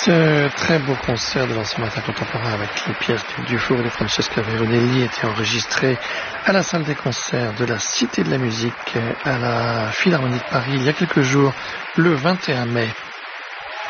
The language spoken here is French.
Ce très beau concert de l'ancien matin contemporain avec les pièces du Dufour et de Francesca Veronelli était enregistré à la salle des concerts de la Cité de la Musique à la Philharmonie de Paris il y a quelques jours, le 21 mai.